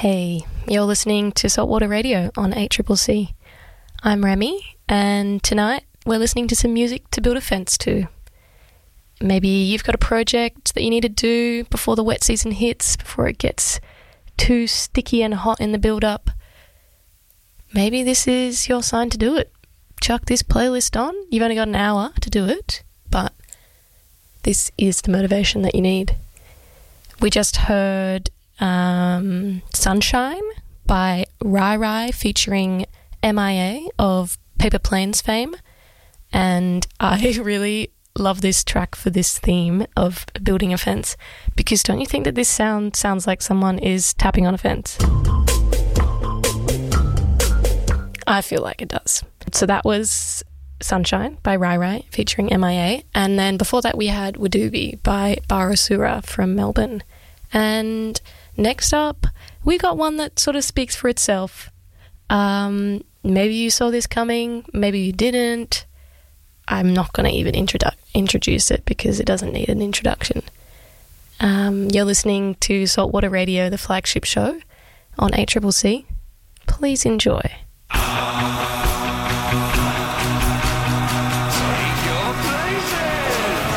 Hey, you're listening to Saltwater Radio on ACCC. I'm Remy, and tonight we're listening to some music to build a fence to. Maybe you've got a project that you need to do before the wet season hits, before it gets too sticky and hot in the build-up. Maybe this is your sign to do it. Chuck this playlist on. You've only got an hour to do it, but this is the motivation that you need. We just heard Sunshine by Rai Rai featuring MIA of Paper Planes fame, and I really love this track for this theme of building a fence, because don't you think that this sounds like someone is tapping on a fence? I feel like it does. So that was Sunshine by Rai Rai featuring MIA, and then before that we had Wadubi by Barasura from Melbourne. And next up, we got one that sort of speaks for itself. Maybe you saw this coming, maybe you didn't. I'm not going to even introduce it because it doesn't need an introduction. You're listening to Saltwater Radio, the flagship show on ACCC. Please enjoy.